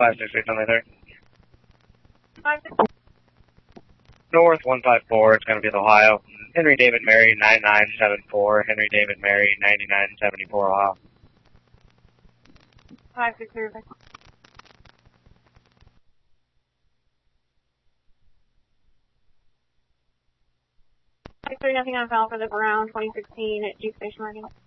563, something there. 563. North 154, it's going to be the Ohio. Henry David Mary 9974, Henry David Mary 9974, Ohio. 563. Nothing on file for the Brown 2016 at Duke Station Marine.